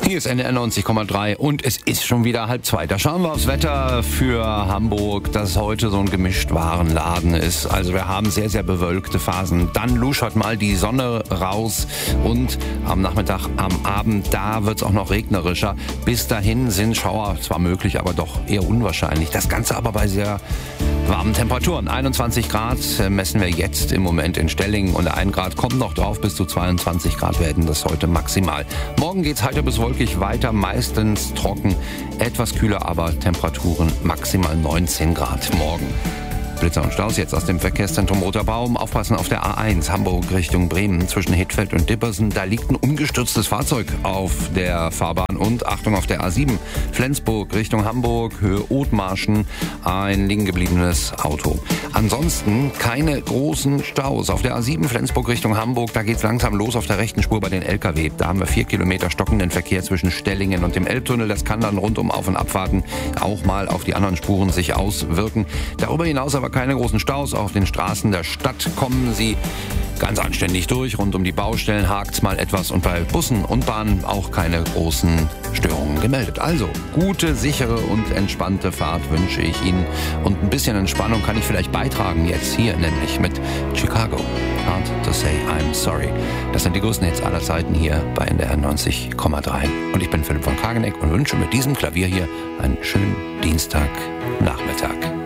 Hier ist NDR 90,3 und es ist schon wieder 1:30. Da schauen wir aufs Wetter für Hamburg, das heute so ein Gemischtwarenladen ist. Also wir haben sehr, sehr bewölkte Phasen. Dann luschert mal die Sonne raus und am Nachmittag, am Abend, da wird es auch noch regnerischer. Bis dahin sind Schauer zwar möglich, aber doch eher unwahrscheinlich. Das Ganze aber bei sehr warmen Temperaturen. 21 Grad messen wir jetzt im Moment in Stellingen und 1 Grad kommt noch drauf. Bis zu 22 Grad werden das heute maximal. Morgen geht's heiter bis wolkig weiter, meistens trocken, etwas kühler, aber Temperaturen maximal 19 Grad morgen. Blitzer und Staus jetzt aus dem Verkehrszentrum Roter Baum. Aufpassen auf der A1 Hamburg Richtung Bremen zwischen Hittfeld und Dippersen. Da liegt ein umgestürztes Fahrzeug auf der Fahrbahn. Und Achtung auf der A7 Flensburg Richtung Hamburg, Höhe Othmarschen, ein liegen gebliebenes Auto. Ansonsten keine großen Staus. Auf der A7 Flensburg Richtung Hamburg, da geht's langsam los auf der rechten Spur bei den LKW. Da haben wir 4 Kilometer stockenden Verkehr zwischen Stellingen und dem Elbtunnel. Das kann dann rund um Auf- und Abfahrten auch mal auf die anderen Spuren sich auswirken. Darüber hinaus aber keine großen Staus. Auch auf den Straßen der Stadt kommen sie ganz anständig durch. Rund um die Baustellen hakt's mal etwas und bei Bussen und Bahnen auch keine großen Störungen gemeldet. Also gute, sichere und entspannte Fahrt wünsche ich Ihnen. Und ein bisschen Entspannung kann ich vielleicht beitragen jetzt hier nämlich mit Chicago. Hard to say I'm sorry. Das sind die größten Hits aller Zeiten hier bei NDR 90,3. Und ich bin Philipp von Kageneck und wünsche mit diesem Klavier hier einen schönen Dienstagnachmittag.